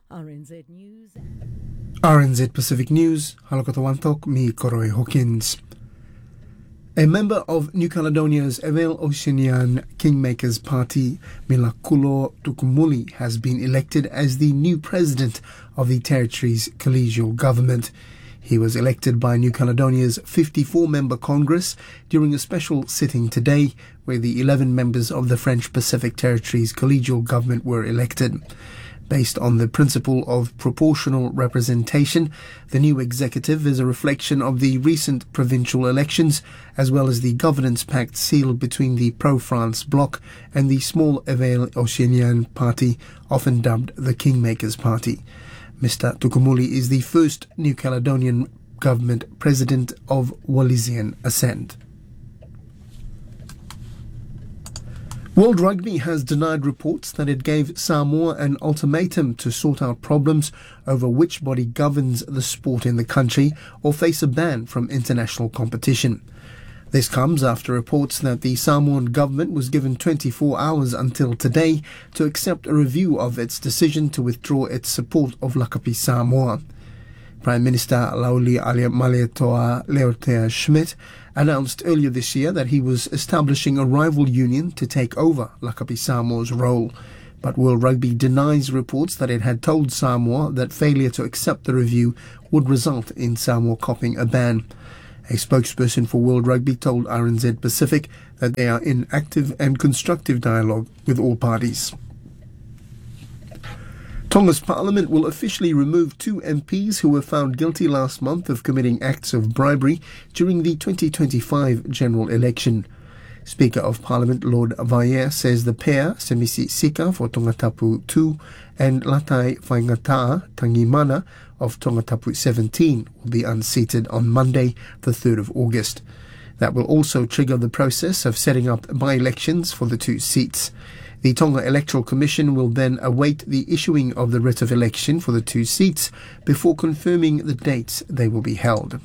RNZ News. RNZ Pacific News, Halokotawantok, mi Koroi Hawkins. A member of New Caledonia's Evel Oceanian Kingmakers Party, Milakulo Tukumuli, has been elected as the new president of the territory's collegial government. He was elected by New Caledonia's 54-member Congress during a special sitting today, where the 11 members of the French Pacific Territory's collegial government were elected. Based on the principle of proportional representation, the new executive is a reflection of the recent provincial elections, as well as the governance pact sealed between the pro-France bloc and the small Evel Oceanian party, often dubbed the Kingmakers Party. Mr. Tukumuli is the first New Caledonian government president of Wallisian ascent. World Rugby has denied reports that it gave Samoa an ultimatum to sort out problems over which body governs the sport in the country or face a ban from international competition. This comes after reports that the Samoan government was given 24 hours until today to accept a review of its decision to withdraw its support of Lakapi Samoa. Prime Minister Lauli Malietoa Leotea Schmidt announced earlier this year that he was establishing a rival union to take over Lakapi Samoa's role. But World Rugby denies reports that it had told Samoa that failure to accept the review would result in Samoa copping a ban. A spokesperson for World Rugby told RNZ Pacific that they are in active and constructive dialogue with all parties. Tonga's parliament will officially remove 2 MPs who were found guilty last month of committing acts of bribery during the 2025 general election. Speaker of Parliament Lord Vaea says the pair, Semisi Sika for Tongatapu 2 and Latai Whaingataa Tangimana of Tongatapu 17 will be unseated on Monday, the 3rd of August. That will also trigger the process of setting up by-elections for the 2 seats. The Tonga Electoral Commission will then await the issuing of the writ of election for the 2 seats before confirming the dates they will be held.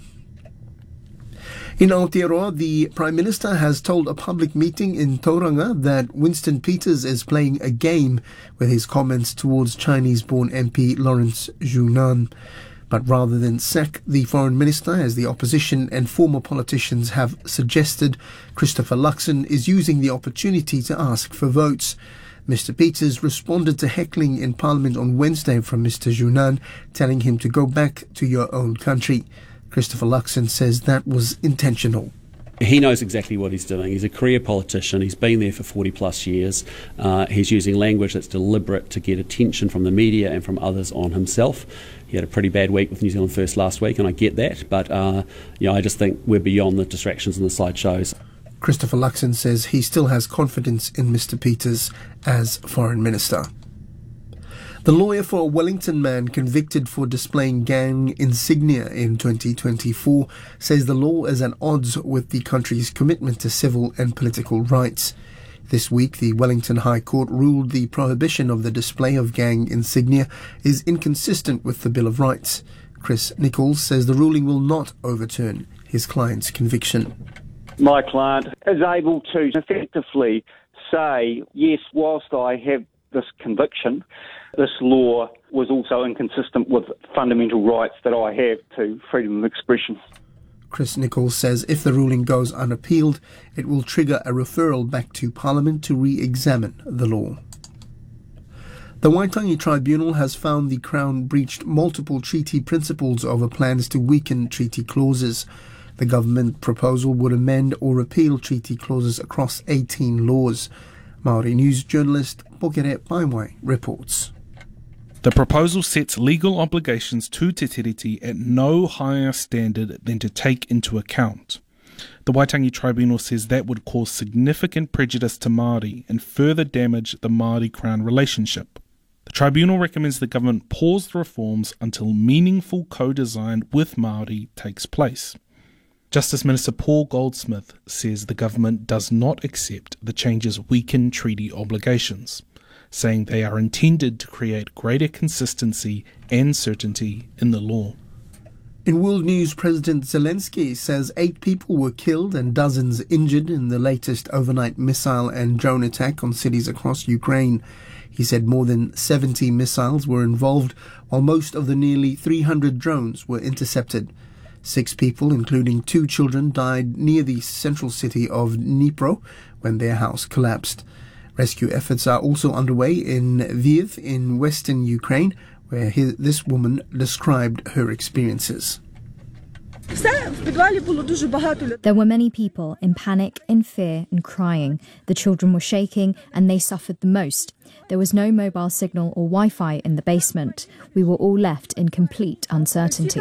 In Aotearoa, the Prime Minister has told a public meeting in Tauranga that Winston Peters is playing a game with his comments towards Chinese-born MP Lawrence Zhunan. But rather than sack the Foreign Minister, as the opposition and former politicians have suggested, Christopher Luxon is using the opportunity to ask for votes. Mr. Peters responded to heckling in Parliament on Wednesday from Mr. Zhunan, telling him to go back to your own country. Christopher Luxon says that was intentional. He knows exactly what he's doing. He's a career politician. He's been there for 40 plus years. He's using language that's deliberate to get attention from the media and from others on himself. He had a pretty bad week with New Zealand First last week, and I get that. But I just think we're beyond the distractions and the sideshows. Christopher Luxon says he still has confidence in Mr. Peters as Foreign Minister. The lawyer for a Wellington man convicted for displaying gang insignia in 2024 says the law is at odds with the country's commitment to civil and political rights. This week, the Wellington High Court ruled the prohibition of the display of gang insignia is inconsistent with the Bill of Rights. Chris Nichols says the ruling will not overturn his client's conviction. My client is able to effectively say, yes, whilst I have this conviction, this law was also inconsistent with fundamental rights that I have to freedom of expression. Chris Nichols says if the ruling goes unappealed, it will trigger a referral back to Parliament to re-examine the law. The Waitangi Tribunal has found the Crown breached multiple treaty principles over plans to weaken treaty clauses. The government proposal would amend or repeal treaty clauses across 18 laws. Maori News journalist Pokere Paimwai reports. The proposal sets legal obligations to Te Tiriti at no higher standard than to take into account. The Waitangi Tribunal says that would cause significant prejudice to Māori and further damage the Māori-Crown relationship. The Tribunal recommends the government pause the reforms until meaningful co-design with Māori takes place. Justice Minister Paul Goldsmith says the government does not accept the changes weaken treaty obligations, saying they are intended to create greater consistency and certainty in the law. In world news, President Zelensky says 8 people were killed and dozens injured in the latest overnight missile and drone attack on cities across Ukraine. He said more than 70 missiles were involved, while most of the nearly 300 drones were intercepted. 6 people, including 2 children, died near the central city of Dnipro when their house collapsed. Rescue efforts are also underway in Lviv in western Ukraine, where this woman described her experiences. There were many people in panic, in fear and crying. The children were shaking and they suffered the most. There was no mobile signal or Wi-Fi in the basement. We were all left in complete uncertainty.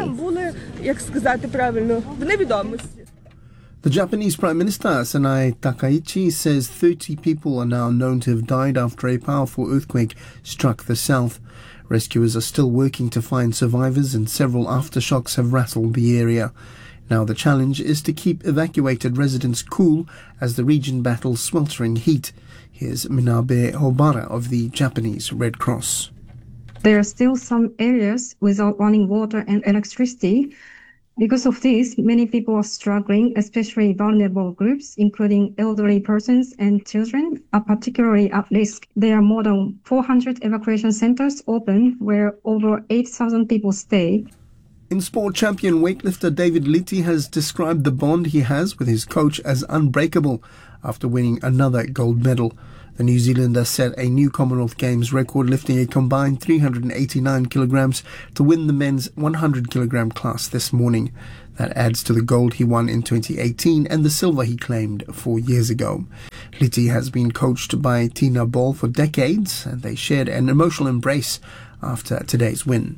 The Japanese Prime Minister Sanae Takaichi says 30 people are now known to have died after a powerful earthquake struck the south. Rescuers are still working to find survivors and several aftershocks have rattled the area. Now the challenge is to keep evacuated residents cool as the region battles sweltering heat. Here's Minabe Hobara of the Japanese Red Cross. There are still some areas without running water and electricity. Because of this, many people are struggling, especially vulnerable groups, including elderly persons and children, are particularly at risk. There are more than 400 evacuation centers open where over 8,000 people stay. In sport, champion weightlifter David Litti has described the bond he has with his coach as unbreakable after winning another gold medal. The New Zealander set a new Commonwealth Games record, lifting a combined 389 kilograms to win the men's 100 kilogram class this morning. That adds to the gold he won in 2018 and the silver he claimed 4 years ago. Litti has been coached by Tina Ball for decades, and they shared an emotional embrace after today's win.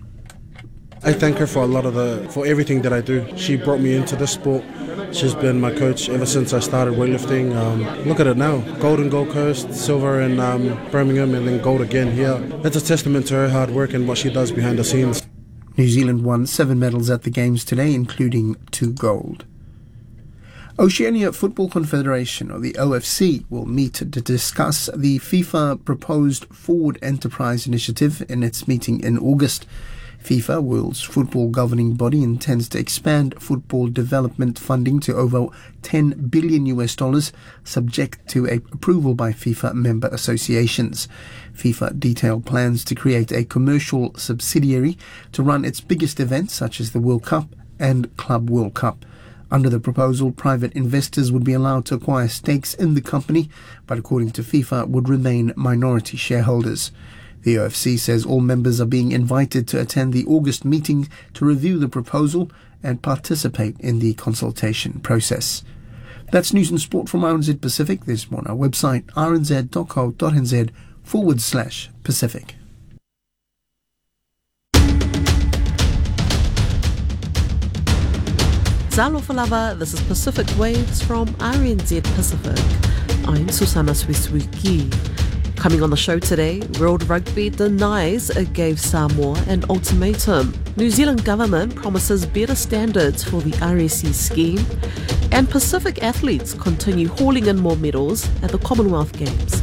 I thank her for everything that I do. She brought me into this sport. She's been my coach ever since I started weightlifting. Look at it now. Gold in Gold Coast, silver in Birmingham, and then gold again here. It's a testament to her hard work and what she does behind the scenes. New Zealand won 7 medals at the Games today, including 2 gold. Oceania Football Confederation, or the OFC, will meet to discuss the FIFA proposed Forward Enterprise Initiative in its meeting in August. FIFA, world's football governing body, intends to expand football development funding to over $10 billion, subject to approval by FIFA member associations. FIFA detailed plans to create a commercial subsidiary to run its biggest events, such as the World Cup and Club World Cup. Under the proposal, private investors would be allowed to acquire stakes in the company, but according to FIFA, would remain minority shareholders. The OFC says all members are being invited to attend the August meeting to review the proposal and participate in the consultation process. That's news and sport from RNZ Pacific. There's more on our website, rnz.co.nz/Pacific. Zalofalava, this is Pacific Waves from RNZ Pacific. I'm Susana Swiswiki. Coming on the show today, World Rugby denies it gave Samoa an ultimatum. New Zealand government promises better standards for the RSC scheme. And Pacific athletes continue hauling in more medals at the Commonwealth Games.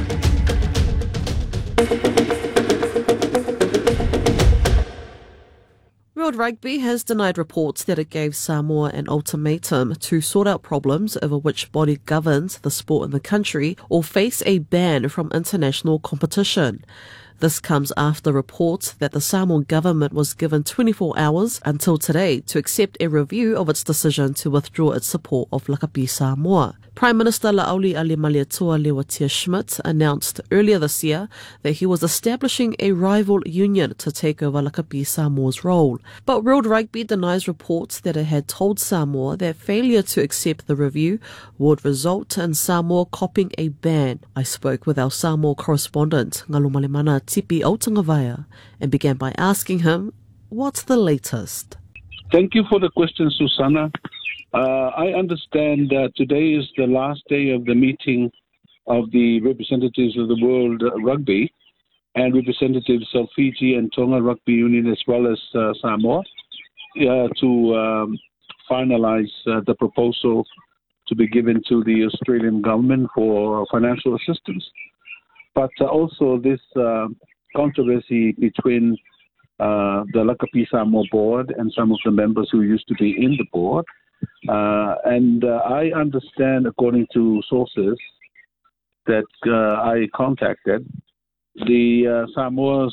World Rugby has denied reports that it gave Samoa an ultimatum to sort out problems over which body governs the sport in the country or face a ban from international competition. This comes after reports that the Samoan government was given 24 hours until today to accept a review of its decision to withdraw its support of Lakapi Samoa. Prime Minister La'auli Alimaliatua Lewatia Schmidt announced earlier this year that he was establishing a rival union to take over Lakapi Samoa's role. But World Rugby denies reports that it had told Samoa that failure to accept the review would result in Samoa copping a ban. I spoke with our Samoa correspondent, Ngalumalemana Tipi Autangavaia, and began by asking him, what's the latest? Thank you for the question, Susana. I understand that today is the last day of the meeting of the representatives of the World Rugby and representatives of Fiji and Tonga Rugby Union as well as Samoa to finalize the proposal to be given to the Australian government for financial assistance. But also this controversy between the Lakapi Samoa board and some of the members who used to be in the board. And I understand, according to sources that I contacted, the Samoa's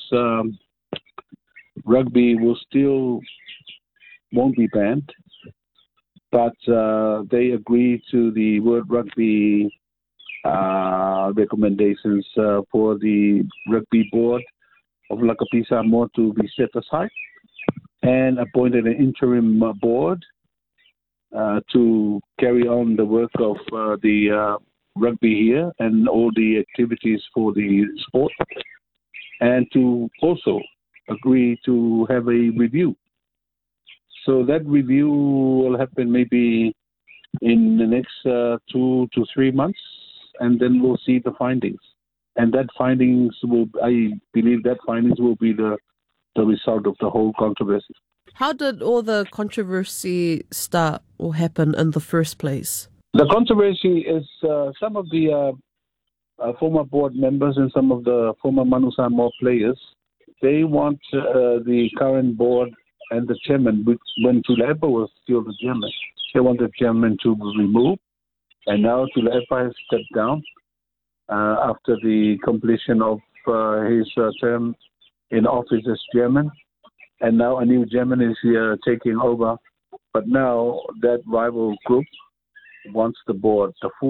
rugby won't be banned, but they agree to the World Rugby recommendations for the rugby board of Lakapi Samoa to be set aside and appointed an interim board to carry on the work of the rugby here and all the activities for the sport, and to also agree to have a review. So that review will happen maybe in the next 2 to 3 months, and then we'll see the findings. And I believe that findings will be the result of the whole controversy. How did all the controversy start or happen in the first place? The controversy is some of the former board members and some of the former Manu Samoa players, they want the current board and the chairman, when Tulepa was still the chairman, they want the chairman to be removed. And now Tulepa has stepped down after the completion of his term in office as chairman. And now a new chairman is here taking over. But now that rival group wants the board,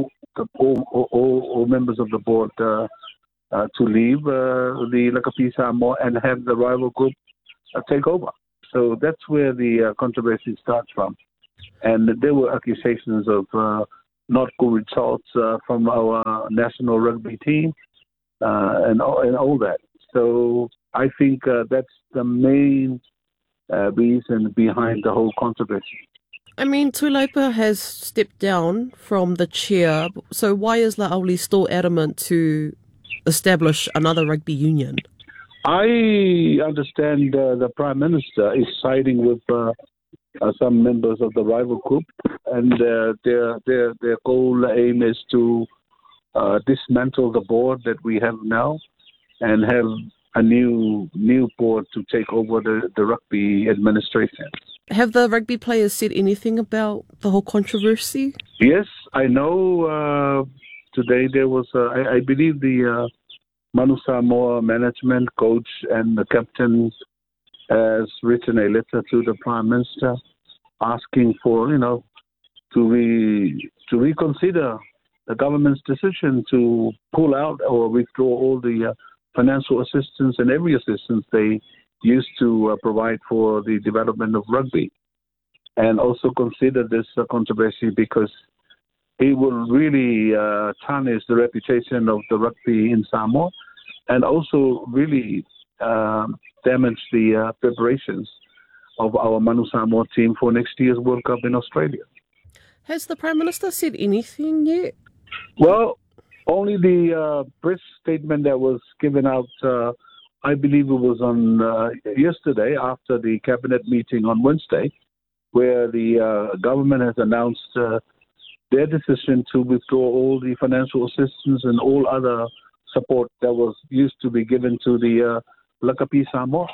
all members of the board to leave the Lakapi Samoa and have the rival group take over. So that's where the controversy starts from. And there were accusations of not good results from our national rugby team and all that. So I think that's the main reason behind the whole controversy. I mean, Tulepa has stepped down from the chair, so why is La'auli still adamant to establish another rugby union? I understand the Prime Minister is siding with some members of the rival group, and their goal aim is to dismantle the board that we have now and have a new board to take over the rugby administration. Have the rugby players said anything about the whole controversy? Yes, I know today there was, I believe the Manu Samoa management, coach and the captain has written a letter to the Prime Minister asking for, to reconsider the government's decision to pull out or withdraw all the financial assistance and every assistance they used to provide for the development of rugby, and also consider this controversy because it will really tarnish the reputation of the rugby in Samoa and also really damage the preparations of our Manu Samoa team for next year's World Cup in Australia. Has the Prime Minister said anything yet? Well, only the press statement that was given out, I believe it was on yesterday after the cabinet meeting on Wednesday, where the government has announced their decision to withdraw all the financial assistance and all other support that was used to be given to the Lakapi Samoa.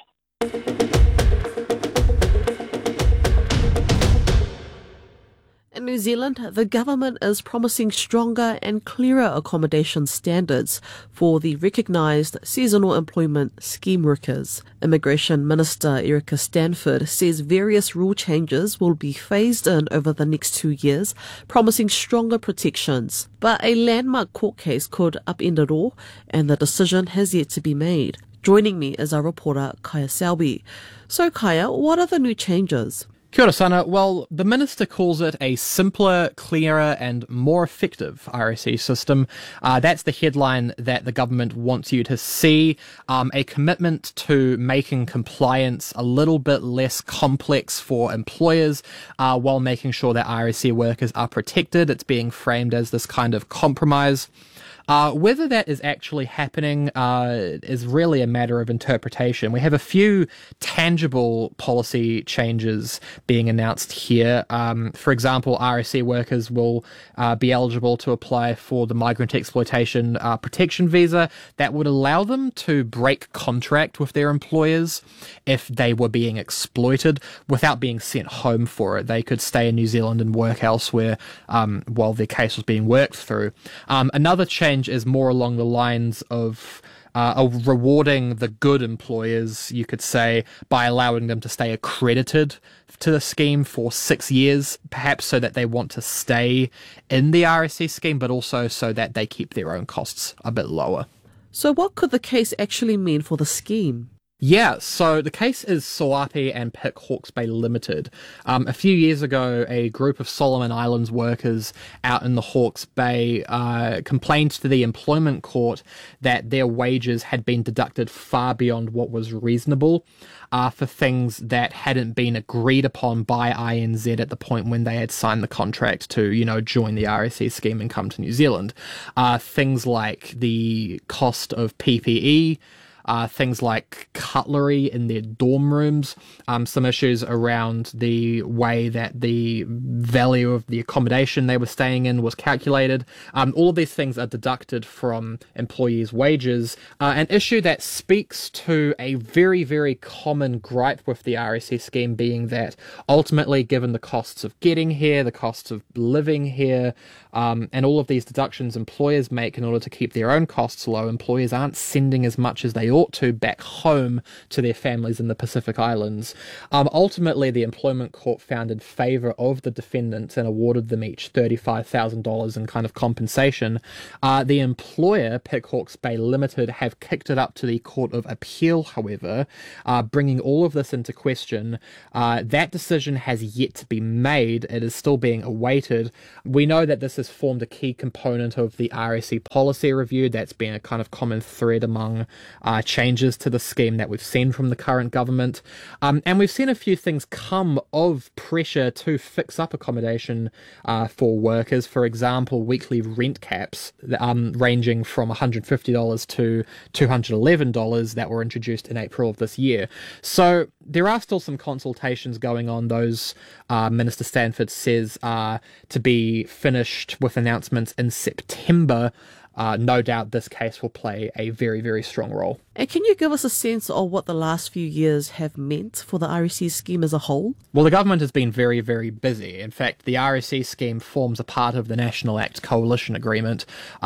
In New Zealand, the government is promising stronger and clearer accommodation standards for the recognised seasonal employment scheme workers. Immigration Minister Erica Stanford says various rule changes will be phased in over the next 2 years, promising stronger protections. But a landmark court case could upend it all, and the decision has yet to be made. Joining me is our reporter, Kaya Selby. So, Kaya, what are the new changes? Kia ora sana. Well, the Minister calls it a simpler, clearer and more effective RSE system. That's the headline that the government wants you to see. A commitment to making compliance a little bit less complex for employers while making sure that RSE workers are protected. It's being framed as this kind of compromise. Whether that is actually happening is really a matter of interpretation. We have a few tangible policy changes being announced here. For example, RSE workers will be eligible to apply for the Migrant Exploitation Protection Visa. That would allow them to break contract with their employers if they were being exploited without being sent home for it. They could stay in New Zealand and work elsewhere while their case was being worked through. Another change is more along the lines of rewarding the good employers, you could say, by allowing them to stay accredited to the scheme for 6 years, perhaps so that they want to stay in the RSC scheme, but also so that they keep their own costs a bit lower. So what could the case actually mean for the scheme? Yeah, so the case is Soapi and Pick Hawke's Bay Limited. A few years ago, a group of Solomon Islands workers out in the Hawke's Bay complained to the employment court that their wages had been deducted far beyond what was reasonable for things that hadn't been agreed upon by INZ at the point when they had signed the contract to, join the RSC scheme and come to New Zealand. Things like the cost of PPE, things like cutlery in their dorm rooms, some issues around the way that the value of the accommodation they were staying in was calculated. All of these things are deducted from employees' wages. An issue that speaks to a very, very common gripe with the RSC scheme being that ultimately, given the costs of getting here, the costs of living here, and all of these deductions employers make in order to keep their own costs low, employers aren't sending as much as they ought to back home to their families in the Pacific Islands. Ultimately, the employment court found in favour of the defendants and awarded them each $35,000 in kind of compensation. The employer, Pick Hawke's Bay Limited, have kicked it up to the Court of Appeal, however, bringing all of this into question. That decision has yet to be made. It is still being awaited. We know that this has formed a key component of the RSC policy review. That's been a kind of common thread among changes to the scheme that we've seen from the current government. And we've seen a few things come of pressure to fix up accommodation for workers. For example, weekly rent caps ranging from $150 to $211 that were introduced in April of this year. So there are still some consultations going on. Those, Minister Stanford says, are to be finished with announcements in September. No doubt this case will play a very, very strong role. And can you give us a sense of what the last few years have meant for the RSC scheme as a whole? Well, the government has been very, very busy. In fact, the RSC scheme forms a part of the National Act Coalition Agreement,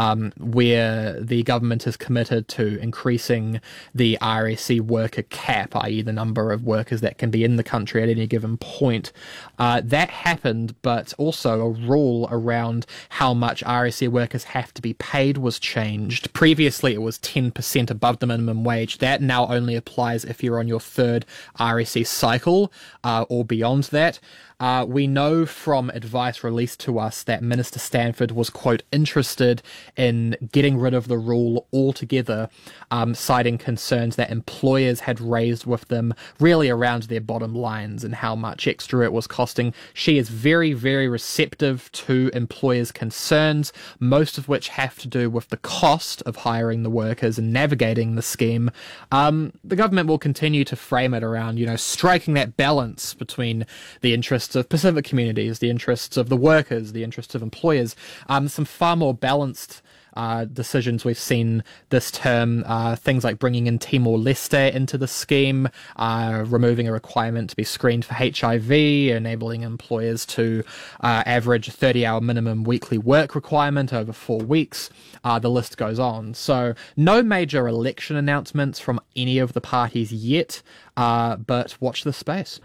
where the government is committed to increasing the RSC worker cap, i.e. the number of workers that can be in the country at any given point. That happened, but also a rule around how much RSC workers have to be paid was changed. Previously, it was 10% above the minimum wage. That now only applies if you're on your third RSC cycle or beyond that. We know from advice released to us that Minister Stanford was, quote, interested in getting rid of the rule altogether, citing concerns that employers had raised with them really around their bottom lines and how much extra it was costing. She is very, very receptive to employers' concerns, most of which have to do with the cost of hiring the workers and navigating the scheme. The government will continue to frame it around, striking that balance between the interests of Pacific communities, the interests of the workers, the interests of employers. Some far more balanced decisions we've seen this term, things like bringing in Timor-Leste into the scheme, removing a requirement to be screened for HIV, enabling employers to average a 30-hour minimum weekly work requirement over 4 weeks. The list goes on. So no major election announcements from any of the parties yet, but watch this space.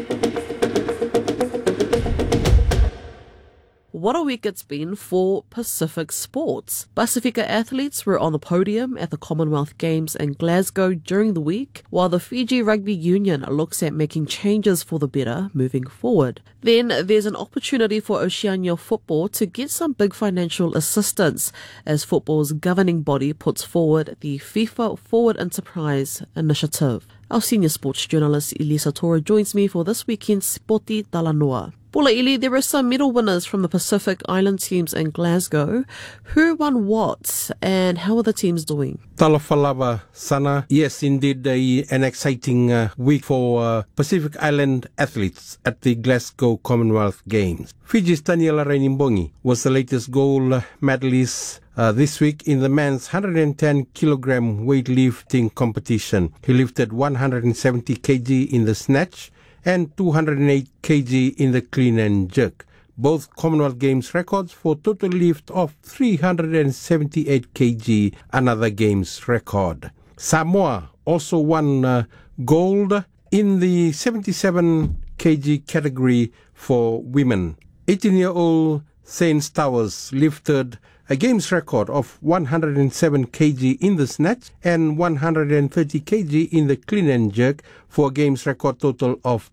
What a week it's been for Pacific sports. Pacifica athletes were on the podium at the Commonwealth Games in Glasgow during the week, while the Fiji Rugby Union looks at making changes for the better moving forward. Then there's an opportunity for Oceania football to get some big financial assistance as football's governing body puts forward the FIFA Forward Enterprise Initiative. Our senior sports journalist Elisa Tora joins me for this weekend's Sporti Talanoa. Pula Ili, there are some medal winners from the Pacific Island teams in Glasgow. Who won what, and how are the teams doing? Talafalava Sana. Yes, indeed, an exciting week for Pacific Island athletes at the Glasgow Commonwealth Games. Fiji's Daniela Rainimbongi was the latest gold medalist this week in the men's 110 kilogram weightlifting competition. He lifted 170 kg in the snatch and 208 kg in the clean and jerk. Both Commonwealth Games records for total lift of 378 kg, another Games record. Samoa also won gold in the 77 kg category for women. 18-year-old Saint Towers lifted a games record of 107 kg in the snatch and 130 kg in the clean and jerk for a games record total of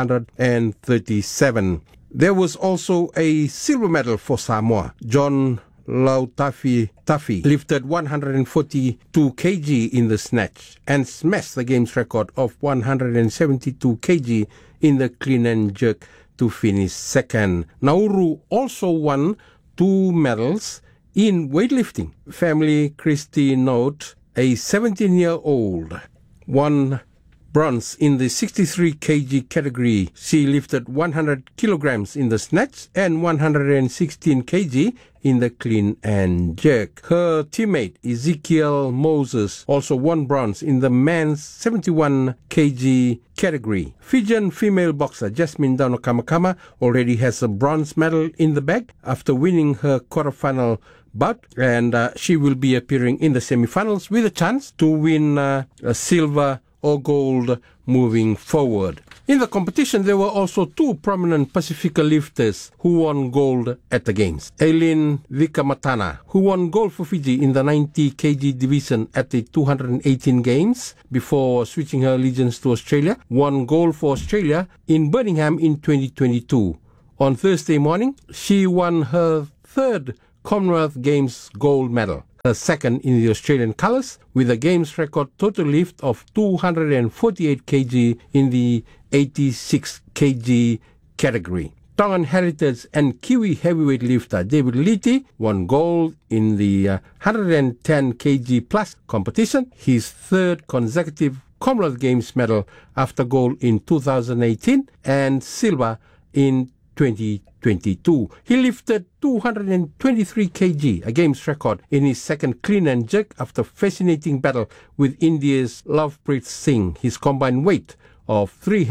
237. There was also a silver medal for Samoa. John Lautafi lifted 142 kg in the snatch and smashed the games record of 172 kg in the clean and jerk to finish second. Nauru also won 2 medals in weightlifting. Family Christy Note, a 17-year-old, won bronze in the 63 kg category. She lifted 100 kilograms in the snatch and 116 kg in the clean and jerk. Her teammate Ezekiel Moses also won bronze in the men's 71 kg category. Fijian female boxer Jasmine Dano Kamakama already has a bronze medal in the bag after winning her quarterfinal bout, and she will be appearing in the semifinals with a chance to win a silver or gold moving forward. In the competition, there were also 2 prominent Pacifica lifters who won gold at the Games. Aileen Vikamatana, who won gold for Fiji in the 90 kg division at the 218 Games before switching her allegiance to Australia, won gold for Australia in Birmingham in 2022. On Thursday morning, she won her 3rd Commonwealth Games gold medal, her 2nd in the Australian colours, with a Games record total lift of 248 kg in the 86 kg category. Tongan heritage and Kiwi heavyweight lifter David Liti won gold in the 110 kg plus competition, his 3rd consecutive Commonwealth Games medal after gold in 2018 and silver in 2022. He lifted 223 kg, a Games record, in his 2nd clean and jerk after fascinating battle with India's Lovepreet Singh. His combined weight of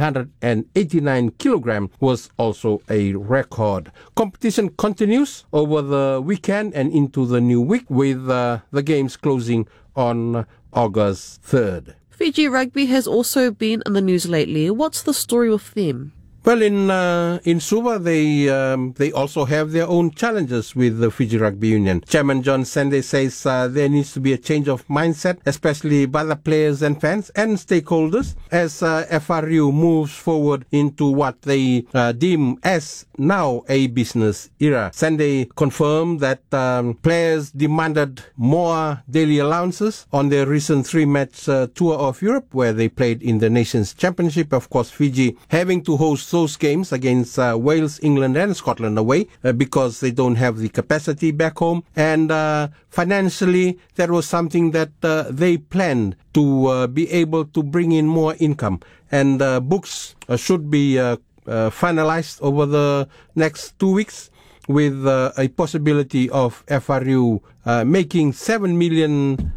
389 kilograms was also a record. Competition continues over the weekend and into the new week, with the Games closing on August 3rd. Fiji Rugby has also been in the news lately. What's the story with them? Well, in Suva, they also have their own challenges with the Fiji Rugby Union. Chairman John Sende says there needs to be a change of mindset, especially by the players and fans and stakeholders, as FRU moves forward into what they deem as now a business era. Sende confirmed that players demanded more daily allowances on their recent 3-match tour of Europe, where they played in the Nations Championship. Of course, Fiji having to host those games against Wales, England and Scotland away because they don't have the capacity back home, and financially that was something that they planned to be able to bring in more income, and books should be finalized over the next 2 weeks, with a possibility of FRU making $7 million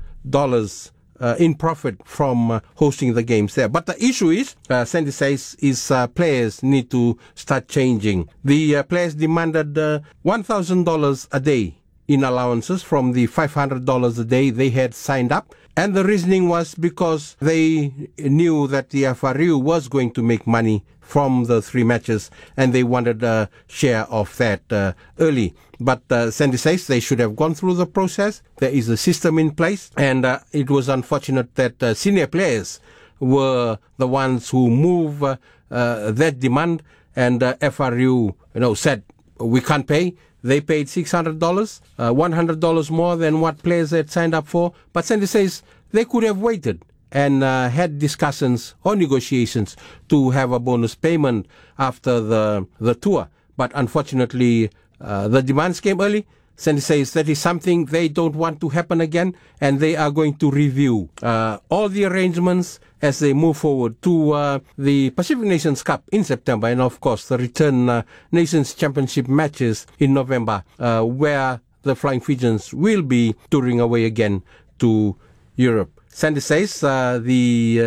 in profit from hosting the games there. But the issue is, Sandy says, players need to start changing. The players demanded $1,000 a day in allowances from the $500 a day they had signed up. And the reasoning was because they knew that the FRU was going to make money from the 3 matches, and they wanted a share of that early. But Sandy says they should have gone through the process. There is a system in place, and it was unfortunate that senior players were the ones who moved that demand, and FRU said, we can't pay. They paid $600, $100 more than what players had signed up for. But Sandy says they could have waited and had discussions or negotiations to have a bonus payment after the tour. But unfortunately, the demands came early. Sandy says that is something they don't want to happen again, and they are going to review all the arrangements as they move forward to the Pacific Nations Cup in September, and of course the return Nations Championship matches in November, where the Flying Fijians will be touring away again to Europe. Sandy says the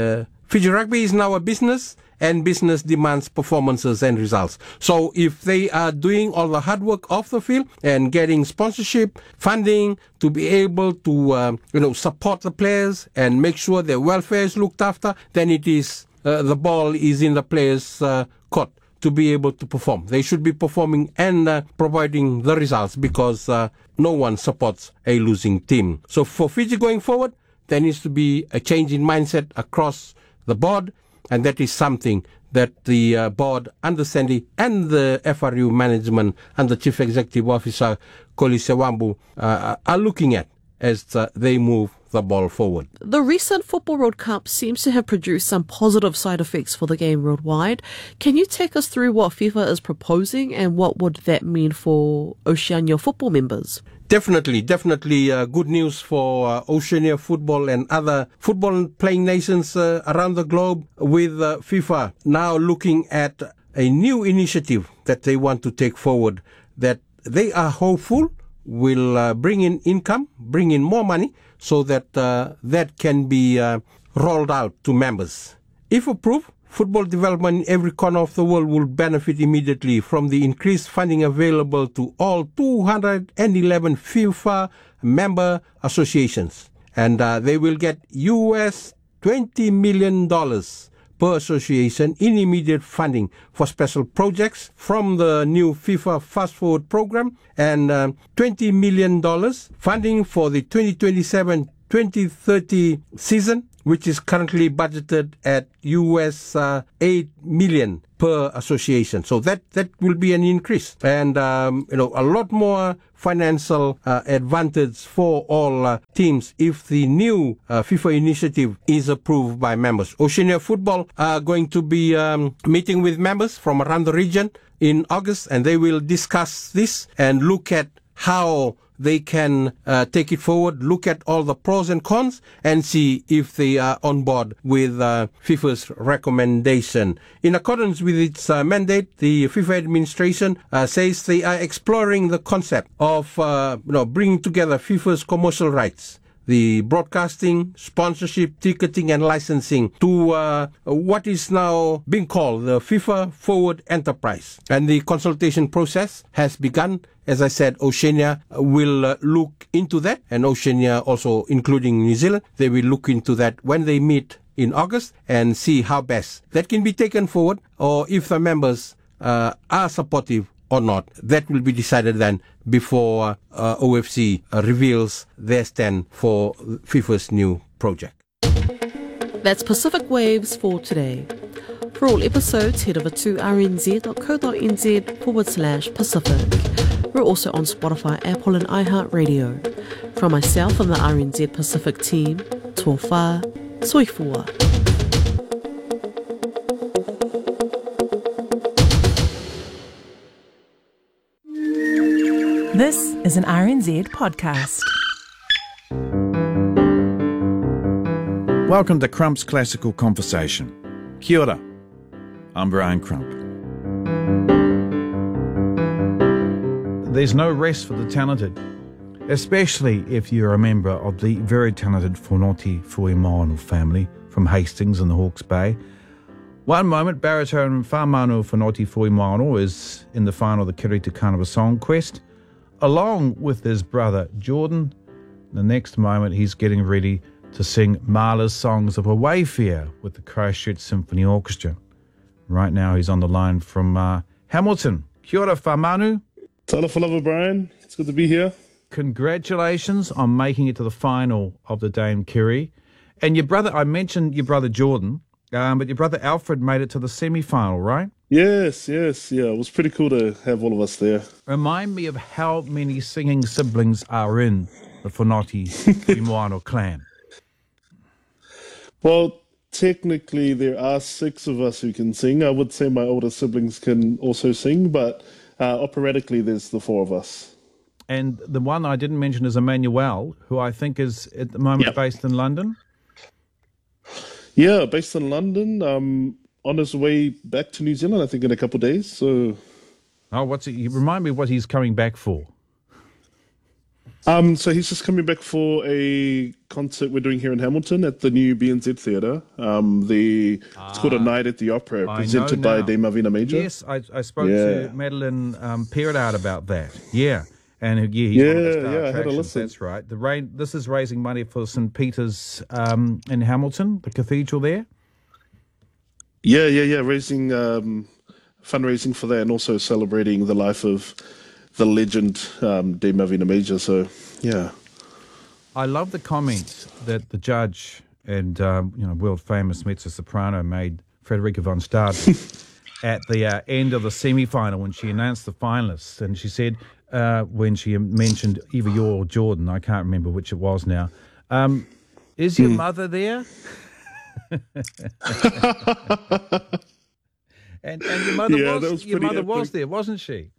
Fiji Rugby is now a business, and business demands performances and results. So if they are doing all the hard work off the field and getting sponsorship, funding to be able to, support the players and make sure their welfare is looked after, then it is the ball is in the players' court to be able to perform. They should be performing and providing the results because no one supports a losing team. So for Fiji going forward, there needs to be a change in mindset across the board, and that is something that the board under Sandy and the FRU management and the Chief Executive Officer, Kolisi Wambu, are looking at as they move the ball forward. The recent Football World Cup seems to have produced some positive side effects for the game worldwide. Can you take us through what FIFA is proposing and what would that mean for Oceania football members? Definitely good news for Oceania football and other football playing nations around the globe, with FIFA now looking at a new initiative that they want to take forward that they are hopeful will bring in income, bring in more money, so that that can be rolled out to members. If approved, football development in every corner of the world will benefit immediately from the increased funding available to all 211 FIFA member associations. And they will get US $20 million per association in immediate funding for special projects from the new FIFA Fast Forward program, and $20 million funding for the 2027-2030 season, which is currently budgeted at US $8 million per association. So that will be an increase, and a lot more financial advantage for all teams if the new FIFA initiative is approved by members. Oceania Football are going to be meeting with members from around the region in August, and they will discuss this and look at how they can take it forward, look at all the pros and cons, and see if they are on board with FIFA's recommendation. In accordance with its mandate, the FIFA administration says they are exploring the concept of bringing together FIFA's commercial rights, the broadcasting, sponsorship, ticketing, and licensing to what is now being called the FIFA Forward Enterprise. And the consultation process has begun. As I said, Oceania will look into that, and Oceania also, including New Zealand, they will look into that when they meet in August and see how best that can be taken forward, or if the members are supportive or not. That will be decided then before OFC reveals their stand for FIFA's new project. That's Pacific Waves for today. For all episodes, head over to rnz.co.nz/Pacific. We're also on Spotify, Apple and iHeartRadio. From myself and the RNZ Pacific team, tō whā, soifua. This is an RNZ podcast. Welcome to Crump's Classical Conversation. Kia ora. I'm Brian Crump. There's no rest for the talented, especially if you're a member of the very talented Whanoti Fuimoano family from Hastings in the Hawke's Bay. One moment, baritone Whamanu Whanoti Fuimoano is in the final of the Kiriti Kanava Song Quest, along with his brother Jordan. The next moment, he's getting ready to sing Mahler's Songs of a Wayfarer with the Christchurch Symphony Orchestra. Right now, he's on the line from Hamilton. Kia ora, Whamanu. Tala whanava, Brian. It's good to be here. Congratulations on making it to the final of the Dame Kiri. And your brother, I mentioned your brother Jordan, but your brother Alfred made it to the semi-final, right? Yes. Yeah, it was pretty cool to have all of us there. Remind me of how many singing siblings are in the Whanoti Fuimoano clan. Well, technically there are 6 of us who can sing. I would say my older siblings can also sing, but operatically there's the 4 of us. And the one I didn't mention is Emmanuel, who I think is at the moment based in London. Yeah, based in London. On his way back to New Zealand, I think, in a couple of days. So, what's it? You remind me what he's coming back for. So he's just coming back for a concert we're doing here in Hamilton at the new BNZ Theatre. It's called A Night at the Opera, presented by Dame Avina Major. Yes, I spoke to Madeline Perrard about that. Yeah. And he's one of the star I had a attractions. listen. That's right. This is raising money for St. Peter's in Hamilton, the cathedral there. Yeah. Raising fundraising for that, and also celebrating the life of the legend Dame Avina Major. So yeah, I love the comment that the judge and world famous mezzo-soprano made, Frederica von Stade, at the end of the semi-final when she announced the finalists, and she said when she mentioned either you or Jordan, I can't remember which it was now. Is your mother there? and your mother was there, wasn't she?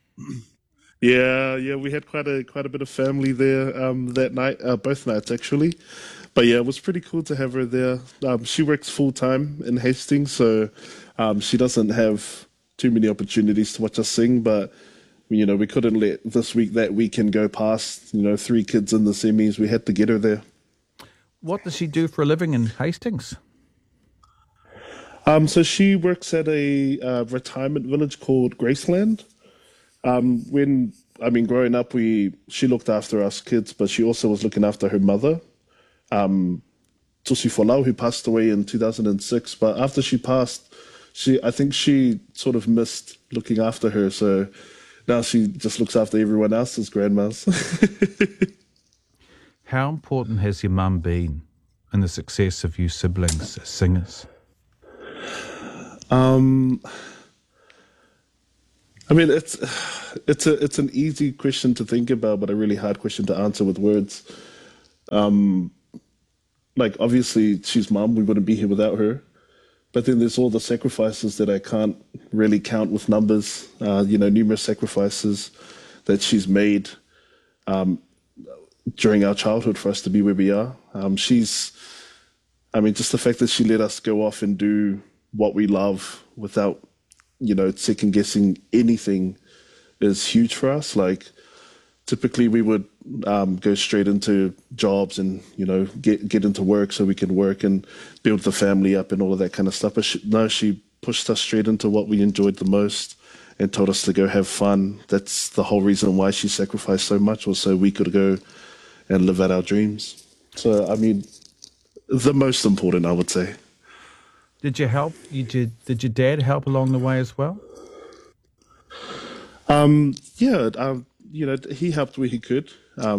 Yeah, we had quite a bit of family there that night, both nights actually. But yeah, it was pretty cool to have her there. She works full time in Hastings, so she doesn't have too many opportunities to watch us sing. But we couldn't let that weekend go past. 3 kids in the semis. We had to get her there. What does she do for a living in Hastings? So she works at a retirement village called Graceland. Growing up, she looked after us kids, but she also was looking after her mother, Tusi Folau, who passed away in 2006. But after she passed, I think she sort of missed looking after her. So now she just looks after everyone else's grandmas. How important has your mum been in the success of you siblings as singers? It's an easy question to think about, but a really hard question to answer with words. Obviously, she's mum. We wouldn't be here without her. But then there's all the sacrifices that I can't really count with numbers. Numerous sacrifices that she's made during our childhood for us to be where we are. Just the fact that she let us go off and do what we love without second guessing anything is huge for us. Typically we would go straight into jobs and get into work so we can work and build the family up and all of that kind of stuff. But she pushed us straight into what we enjoyed the most and told us to go have fun. That's the whole reason why she sacrificed so much, was so we could go and live out our dreams. So the most important, I would say. Did you help? Did your dad help along the way as well? He helped where he could.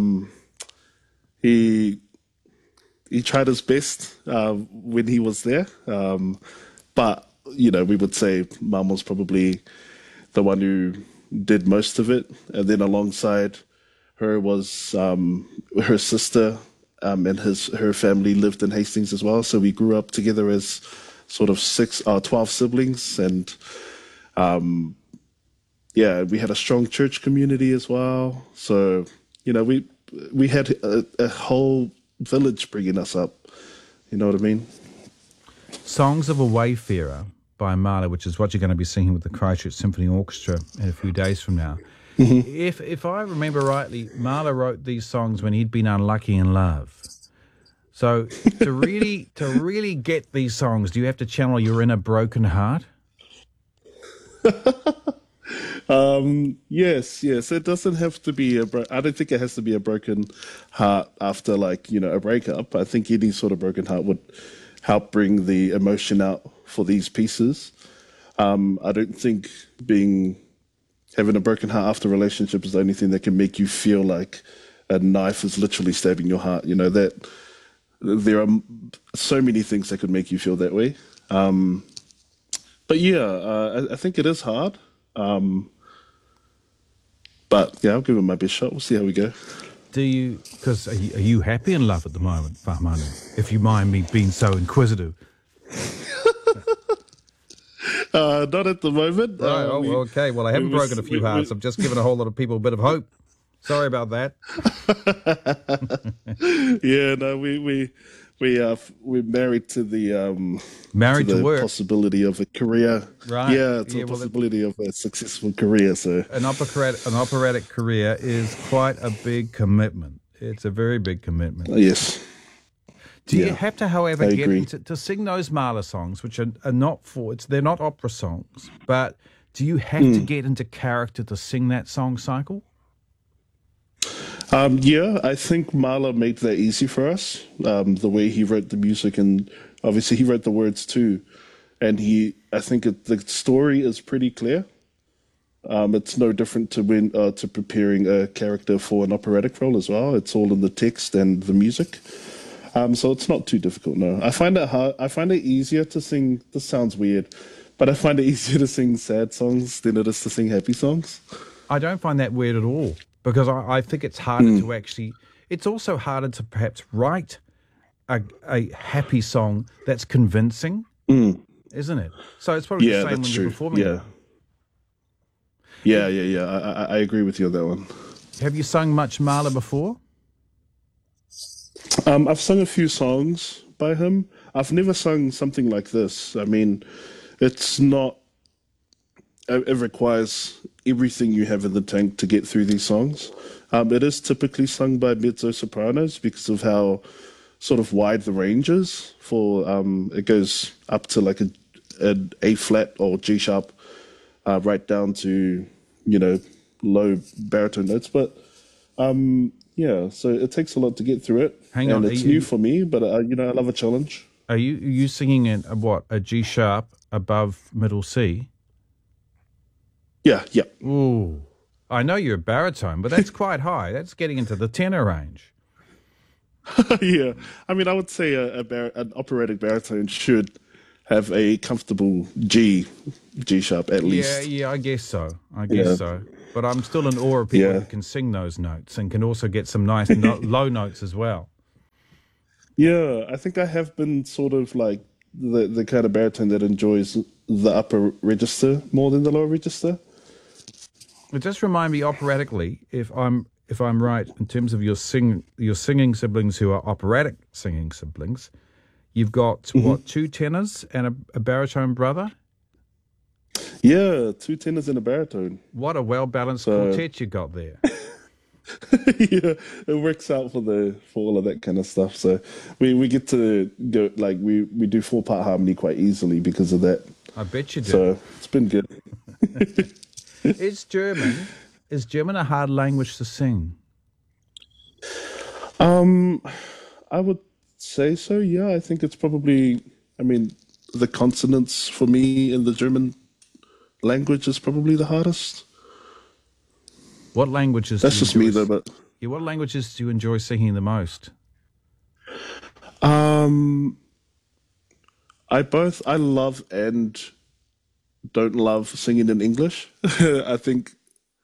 He tried his best when he was there. But we would say Mum was probably the one who did most of it. And then alongside her was her sister, and her family lived in Hastings as well. So we grew up together as sort of 12 siblings, and we had a strong church community as well. So we had a whole village bringing us up. You know what I mean? Songs of a Wayfarer by Marla, which is what you're going to be singing with the Christchurch Symphony Orchestra in a few days from now. Mm-hmm. If I remember rightly, Marla wrote these songs when he'd been unlucky in love. So to really get these songs, do you have to channel your inner broken heart? Yes. It doesn't have to be I don't think it has to be a broken heart after a breakup. I think any sort of broken heart would help bring the emotion out for these pieces. I don't think having a broken heart after a relationship is the only thing that can make you feel like a knife is literally stabbing your heart. That there are so many things that could make you feel that way. But I think it is hard. But I'll give it my best shot. We'll see how we go. Because are you happy in love at the moment, Fa'amanu? If you mind me being so inquisitive. Not at the moment. Okay. Well, I haven't broken a few hearts. I've just given a whole lot of people a bit of hope. Sorry about that. we're married to the married to work possibility of a career. Right. Yeah, it's a possibility of a successful career. So an operatic career is quite a big commitment. It's a very big commitment. Yes. Do you have to, however, get to sing those Marla songs, which are not they're not opera songs, but do you have to get into character to sing that song cycle? Yeah, I think Marla made that easy for us. The way he wrote the music, and obviously he wrote the words too. And I think the story is pretty clear. It's no different to preparing a character for an operatic role as well. It's all in the text and the music. So it's not too difficult, no. I find it hard. I find it easier to sing, this sounds weird, but I find it easier to sing sad songs than it is to sing happy songs. I don't find that weird at all, because I think it's harder to actually, it's also harder to perhaps write a happy song that's convincing, isn't it? So it's probably the same when you're performing it. Yeah. I agree with you on that one. Have you sung much Marla before? I've sung a few songs by him. I've never sung something like this. I mean, it's not, it requires everything you have in the tank to get through these songs. It is typically sung by mezzo-sopranos because of how sort of wide the range is. It goes up to like an A flat or G sharp, right down to, low baritone notes. But yeah, so it takes a lot to get through it. Hang on, it's new for me, but I love a challenge. Are you singing in a G sharp above middle C? Yeah. Ooh, I know you're a baritone, but that's quite high. That's getting into the tenor range. Yeah, I mean, I would say an operatic baritone should have a comfortable G sharp at least. Yeah, I guess so. So. But I'm still in awe of people who can sing those notes and can also get some nice low notes as well. Yeah, I think I have been sort of like the kind of baritone that enjoys the upper register more than the lower register. But just remind me operatically, if I'm right in terms of your singing siblings who are operatic singing siblings, you've got what, 2 tenors and a baritone brother? Yeah, 2 tenors and a baritone. What a well-balanced quartet you got there. Yeah, it works out for all of that kind of stuff. So we get to go, like, we do 4-part harmony quite easily because of that. I bet you do. So it's been good. Is German a hard language to sing? I would say so, yeah. I think it's probably, the consonants for me in the German language is probably the hardest. What languages? That's just me, though. But what languages do you enjoy singing the most? I love and don't love singing in English. I think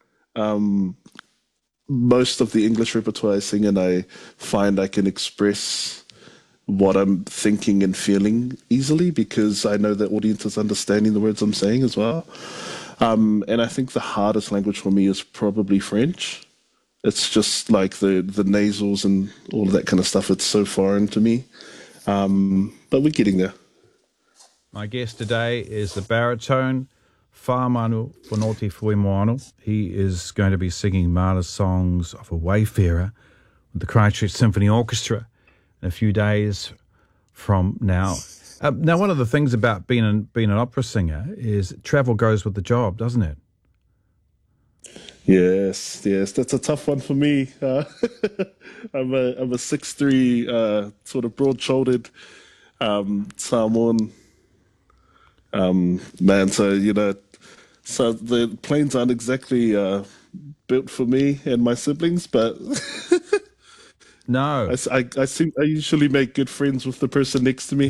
most of the English repertoire I sing, and I find I can express what I'm thinking and feeling easily because I know the audience is understanding the words I'm saying as well. And I think the hardest language for me is probably French. It's just like the nasals and all of that kind of stuff. It's so foreign to me. But we're getting there. My guest today is the baritone Whamanu Whanoti Fuimoano. He is going to be singing Marla's songs of a Wayfarer with the Christchurch Symphony Orchestra in a few days from now. Now, one of the things about being an opera singer is travel goes with the job, doesn't it? Yes, that's a tough one for me. I'm a 6'3", sort of broad-shouldered Samoan man. So the planes aren't exactly built for me and my siblings, but no, I usually make good friends with the person next to me.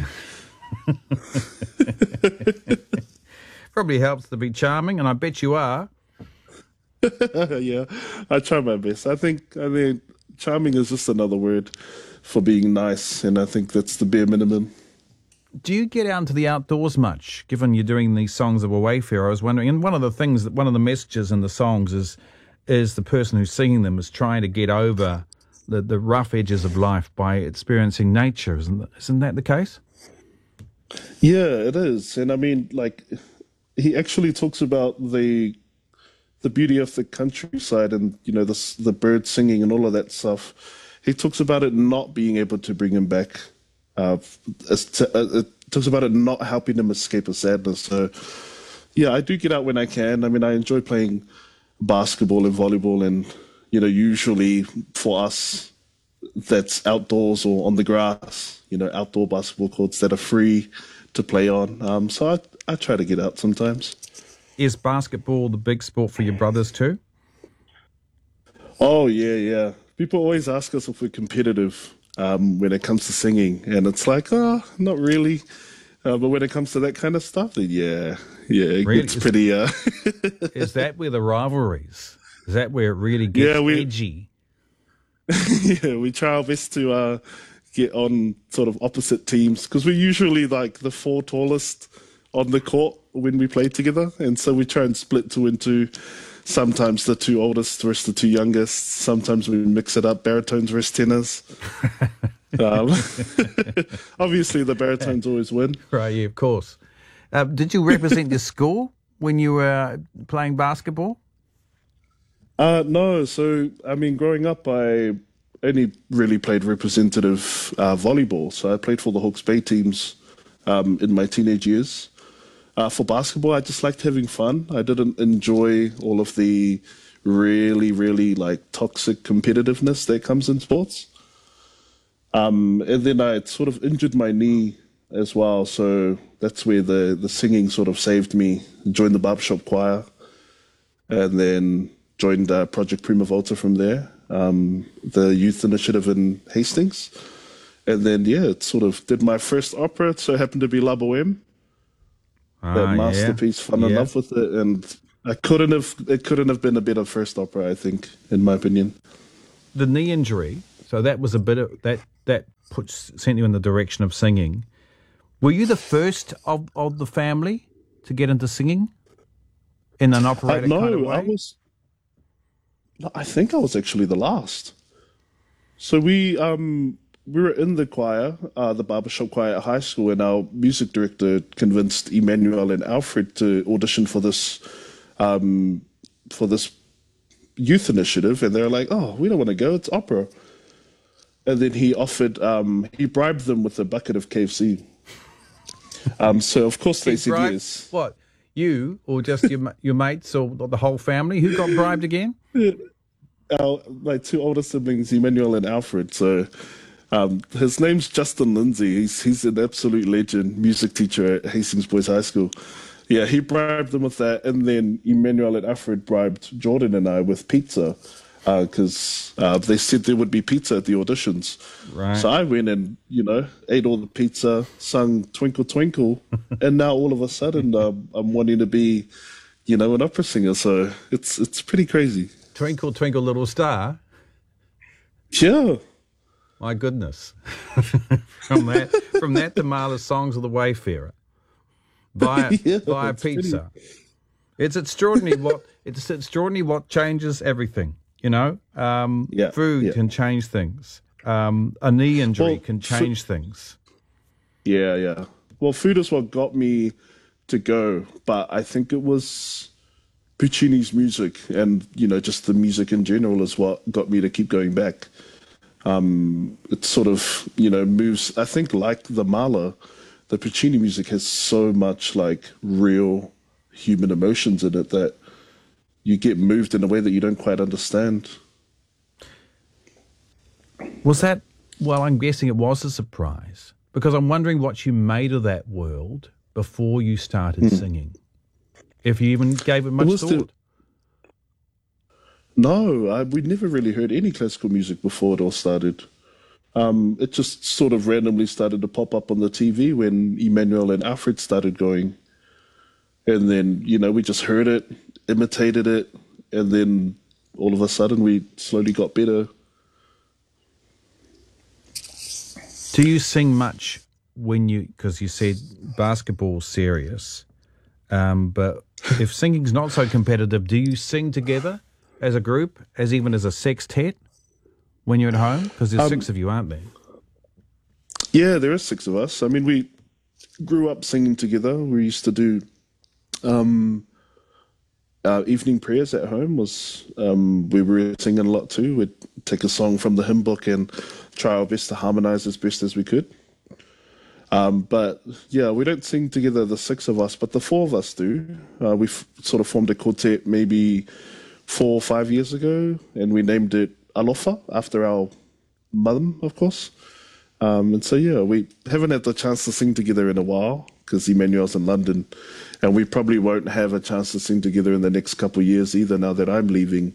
Probably helps to be charming, and I bet you are. Yeah, I try my best. I think charming is just another word for being nice, and I think that's the bare minimum. Do you get out into the outdoors much, given you're doing these songs of a Wayfarer? I was wondering, and one of the messages in the songs is the person who's singing them is trying to get over the rough edges of life by experiencing nature. Isn't that the case? Yeah, it is. And I mean, like, he actually talks about the beauty of the countryside and, you know, the birds singing and all of that stuff. He talks about it not being able to bring him back. It talks about it not helping him escape a sadness. So, yeah, I do get out when I can. I mean, I enjoy playing basketball and volleyball, and, you know, usually for us, that's outdoors or on the grass, you know, outdoor basketball courts that are free to play on. So I try to get out sometimes. Is basketball the big sport for your brothers too? Oh, yeah. People always ask us if we're competitive when it comes to singing, and it's like, oh, not really. But when it comes to that kind of stuff, then yeah, it really? gets pretty... Is that where the rivalries? Is that where it really gets edgy? Yeah, we try our best to get on sort of opposite teams, because we're usually like the 4 tallest on the court when we play together, and so we try and split 2 into sometimes the 2 oldest versus the 2 youngest. Sometimes we mix it up, baritones versus tenors. Obviously, the baritones always win. Right, yeah, of course. Did you represent your school when you were playing basketball? No. So, I mean, growing up, I only really played representative volleyball. So I played for the Hawke's Bay teams in my teenage years. For basketball, I just liked having fun. I didn't enjoy all of the really, really like toxic competitiveness that comes in sports. And then I sort of injured my knee as well. So that's where the singing sort of saved me. Joined the barbershop choir and then joined Project Prima Volta from there, the youth initiative in Hastings. And then, it sort of did my first opera. It so happened to be La Boheme. That masterpiece, fell in love with it, and it couldn't have been a better first opera, I think, in my opinion. The knee injury, so that was a bit of that sent you in the direction of singing. Were you the first of the family to get into singing in an operatic kind of way? I think I was actually the last. So we were in the choir, the barbershop choir at high school, and our music director convinced Emmanuel and Alfred to audition for this youth initiative, and they were like, "Oh, we don't want to go; it's opera." And then he offered, he bribed them with a bucket of KFC. So of course they said yes. What, you or just your mates or the whole family? Who got bribed again? My 2 older siblings, Emmanuel and Alfred. So. His name's Justin Lindsay. He's an absolute legend, music teacher at Hastings Boys High School. Yeah, he bribed them with that, and then Emmanuel and Alfred bribed Jordan and I with pizza because they said there would be pizza at the auditions. Right. So I went and, ate all the pizza, sung Twinkle Twinkle, and now all of a sudden I'm wanting to be, an opera singer. So it's pretty crazy. Twinkle Twinkle Little Star? Yeah. My goodness. From that to Marla's Songs of the Wayfarer. Buy a pizza. It's extraordinary what changes everything, Food can change things. A knee injury can change things. Yeah. Well, food is what got me to go, but I think it was Puccini's music and, just the music in general is what got me to keep going back. It sort of, moves, I think like the Mahler, the Puccini music has so much like real human emotions in it that you get moved in a way that you don't quite understand. Was that, well, I'm guessing it was a surprise because I'm wondering what you made of that world before you started singing, if you even gave it much thought. No, we'd never really heard any classical music before it all started. It just sort of randomly started to pop up on the TV when Emmanuel and Alfred started going. And then, we just heard it, imitated it, and then all of a sudden we slowly got better. Do you sing much because you said basketball's serious, but if singing's not so competitive, do you sing together? As a group, even as a sextet, when you're at home? Because there's 6 of you, aren't there? Yeah, there are 6 of us. I mean, we grew up singing together. We used to do evening prayers at home. We were singing a lot too. We'd take a song from the hymn book and try our best to harmonise as best as we could. But yeah, we don't sing together, the 6 of us, but the 4 of us do. We've sort of formed a quartet maybe 4 or 5 years ago, and we named it Alofa after our mum, of course. And so yeah, we haven't had the chance to sing together in a while because Emmanuel's in London, and we probably won't have a chance to sing together in the next couple of years either now that I'm leaving.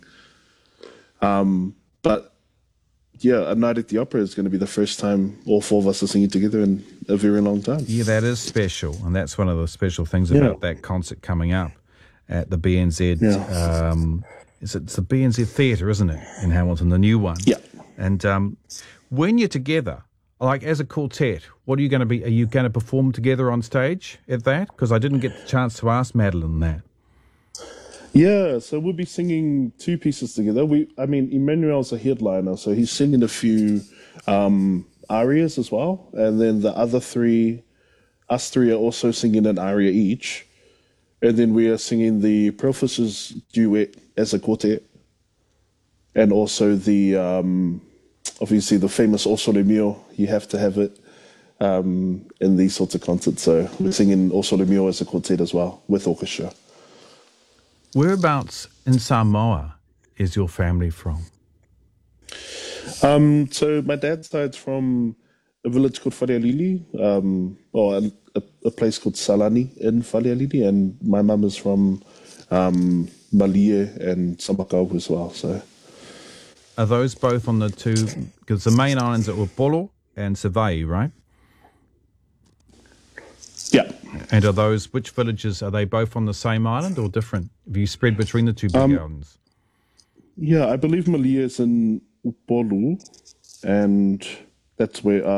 But yeah, A Night at the Opera is going to be the first time all 4 of us are singing together in a very long time. Yeah, that is special, and that's one of the special things about that concert coming up at the BNZ. Yeah. It's the BNZ Theatre, isn't it, in Hamilton, the new one? Yeah. And when you're together, like as a quartet, what are you going to be? Are you going to perform together on stage at that? Because I didn't get the chance to ask Madeline that. Yeah, so we'll be singing 2 pieces together. Emmanuel's a headliner, so he's singing a few arias as well. And then the other 3, us 3 are also singing an aria each. And then we are singing the Professors duet as a quartet. And also the, obviously the famous O Sole Mio, you have to have it in these sorts of concerts. So we're singing O Sole Mio as a quartet as well, with orchestra. Whereabouts in Samoa is your family from? So my dad's side's from a village called Wharealili, or a place called Salani in Wharealili, and my mum is from Malie and Samakau as well. So, are those both on the 2? Because the main islands are Upolu and Savaii, right? Yeah. And are those, which villages, are they both on the same island or different? Have you spread between the 2 big islands? Yeah, I believe Malie is in Upolu, and that's where